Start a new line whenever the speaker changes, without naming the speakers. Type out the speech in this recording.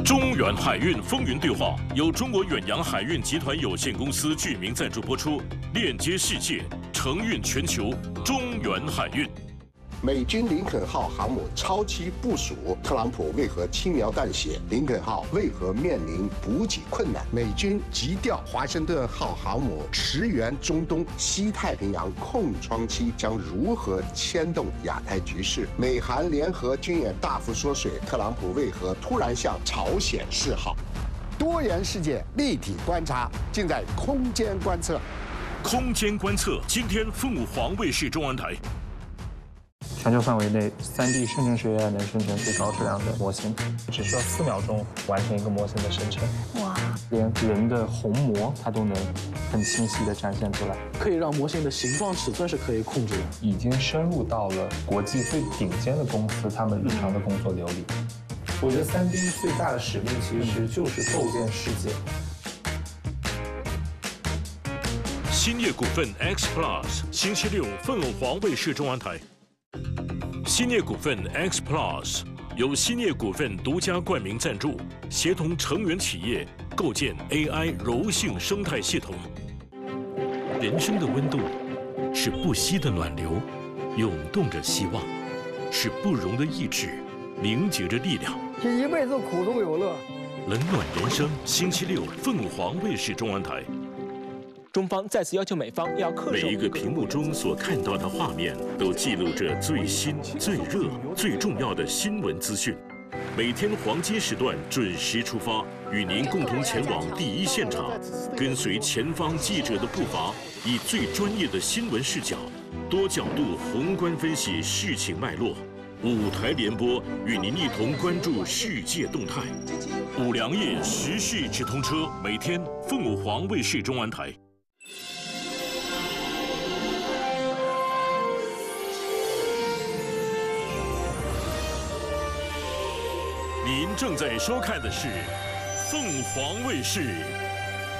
中远海运风云对话由中国远洋海运集团有限公司具名赞助播出，链接世界，承运全球。中远海运。
美军林肯号航母超期部署，特朗普为何轻描淡写？林肯号为何面临补给困难？美军急调华盛顿号航母驰援中东，西太平洋空窗期将如何牵动亚太局势？美韩联合军演大幅缩水，特朗普为何突然向朝鲜示好？多元世界立体观察，尽在空间观测。
空间观测，今天凤凰卫视中文台。
全球范围内，3D 生成式 AI 能生成最高质量的模型，只需要4秒钟完成一个模型的生成。哇！连人的虹膜它都能很清晰地展现出来，
可以让模型的形状、尺寸是可以控制的，
已经深入到了国际最顶尖的公司他们日常的工作流里。我觉得3D 最大的使命其实就是构建世界。
兴业股份 X Plus 星期六凤凰卫视中文台。兴业股份 X Plus 由兴业股份独家冠名赞助，协同成员企业构建 AI 柔性生态系统。人生的温度是不息的暖流，涌动着希望；是不容的意志，凝结着力量。
这一辈子苦中有乐。
冷暖人生，星期六凤凰卫视中文台。
中方再次要求美方要恪守
每一个屏幕中所看到的画面，都记录着最新、最热、最重要的新闻资讯。每天黄金时段准时出发，与您共同前往第一现场，跟随前方记者的步伐，以最专业的新闻视角，多角度宏观分析事情脉络。舞台联播，与您一同关注世界动态。五粮液时事直通车，每天凤凰卫视中文台。您正在收看的是凤凰卫视